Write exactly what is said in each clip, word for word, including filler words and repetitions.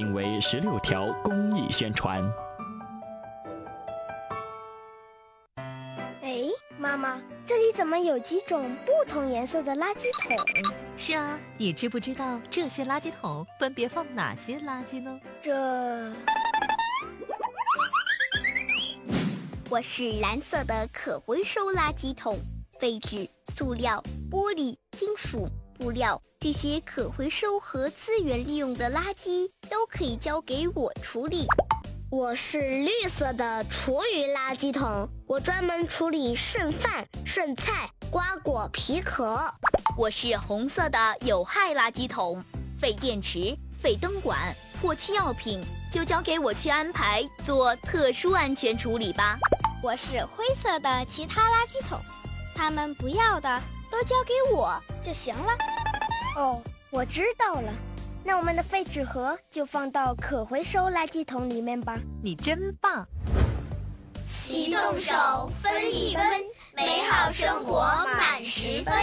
定为十六条公益宣传。 哎，妈妈，这里怎么有几种不同颜色的垃圾桶？ 是啊，你知不知道这些垃圾桶分别放哪些垃圾呢？ 这…… 我是蓝色的可回收垃圾桶，废纸、塑料、玻璃、金属、布料这些可回收和资源利用的垃圾都可以交给我处理。 我是绿色的厨余垃圾桶，我专门处理剩饭、剩菜、瓜果皮壳。 我是红色的有害垃圾桶，废电池、废灯管、破弃药品就交给我去安排做特殊安全处理吧。 我是灰色的其他垃圾桶，他们不要的都交给我就行了。哦，我知道了，那我们的废纸盒就放到可回收垃圾桶里面吧。 你真棒！ 齐动手，分一分，美好生活满十分。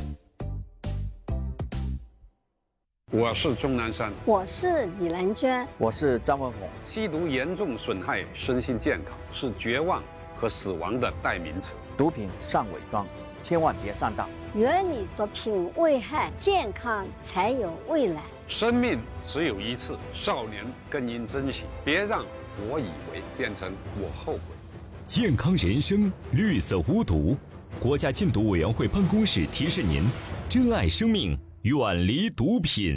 我是钟南山， 我是李兰娟， 我是张文宏。 吸毒严重损害身心健康，是绝望和死亡的代名词。 毒品尚伪装，千万别上当。 远离毒品危害，健康才有未来。 生命只有一次，少年更应珍惜，别让我以为变成我后悔。 健康人生，绿色无毒。国家禁毒委员会办公室提示您：珍爱生命，远离毒品。